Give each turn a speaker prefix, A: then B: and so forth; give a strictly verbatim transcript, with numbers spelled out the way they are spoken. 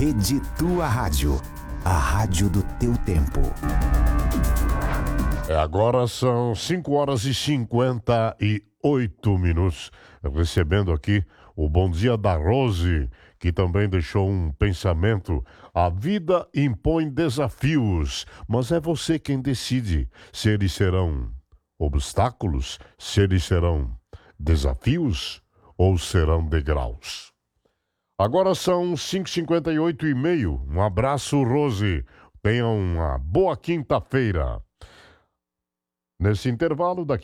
A: Rede Tua Rádio, a rádio do teu tempo.
B: É, agora são cinco horas e cinquenta e oito minutos. Recebendo aqui o bom dia da Rose, que também deixou um pensamento. A vida impõe desafios, mas é você quem decide se eles serão obstáculos, se eles serão desafios ou serão degraus. Agora são cinco e cinquenta e oito e meio. Um abraço, Rose. Tenha uma boa quinta-feira. Nesse intervalo, daqui